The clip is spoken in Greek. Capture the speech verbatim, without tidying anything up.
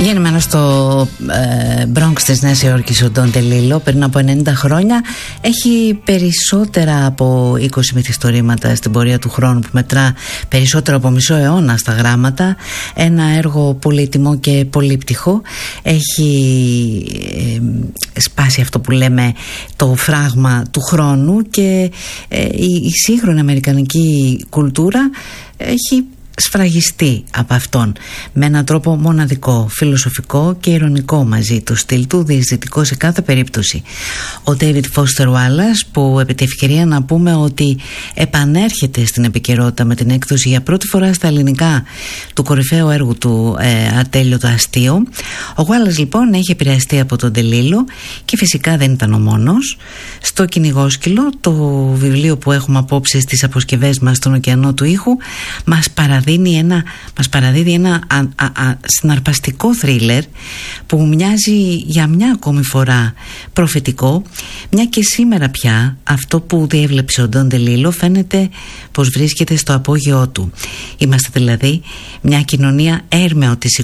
Γεννημένο στο ε, Bronx της Νέας Υόρκης ο Ντον DeLillo πριν από ενενήντα χρόνια, έχει περισσότερα από είκοσι μυθιστορήματα στην πορεία του χρόνου που μετρά περισσότερο από μισό αιώνα στα γράμματα. Ένα έργο πολύτιμο και πολύπτυχο. Έχει ε, σπάσει αυτό που λέμε το φράγμα του χρόνου και ε, η, η σύγχρονη αμερικανική κουλτούρα έχει σφραγιστεί από αυτόν με έναν τρόπο μοναδικό, φιλοσοφικό και ειρωνικό μαζί του, στυλ του διαισθητικό σε κάθε περίπτωση. Ο David Foster Wallace, που επί τη ευκαιρία να πούμε ότι επανέρχεται στην επικαιρότητα με την έκδοση για πρώτη φορά στα ελληνικά του κορυφαίου έργου του ε, Ατέλειο το Αστείο. Ο Wallace λοιπόν έχει επηρεαστεί από τον DeLillo και φυσικά δεν ήταν ο μόνος. Στο Κυνηγόσκυλο, το βιβλίο που έχουμε απόψε στις αποσκευές μας στον ωκεανό του ήχου, μας παραδίδει Ένα, μας παραδίδει ένα α, α, α, συναρπαστικό θρίλερ που μοιάζει για μια ακόμη φορά προφητικό, μια και σήμερα πια αυτό που διέβλεψε ο Ντον DeLillo φαίνεται πως βρίσκεται στο απόγειό του. Είμαστε δηλαδή μια κοινωνία έρμεο της